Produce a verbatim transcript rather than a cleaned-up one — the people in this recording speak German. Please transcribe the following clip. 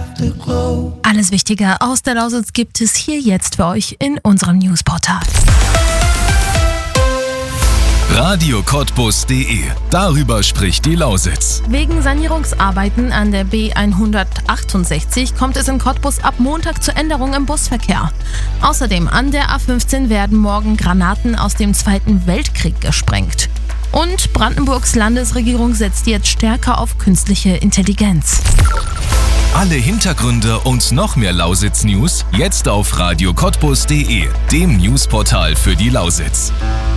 Alles Wichtige aus der Lausitz gibt es hier jetzt für euch in unserem Newsportal. radio cottbus punkt de. Darüber spricht die Lausitz. Wegen Sanierungsarbeiten an der B hundertachtundsechzig kommt es in Cottbus ab Montag zur Änderung im Busverkehr. Außerdem an der A fünfzehn werden morgen Granaten aus dem Zweiten Weltkrieg gesprengt. Und Brandenburgs Landesregierung setzt jetzt stärker auf künstliche Intelligenz. Alle Hintergründe und noch mehr Lausitz-News jetzt auf radio cottbus punkt de, dem Newsportal für die Lausitz.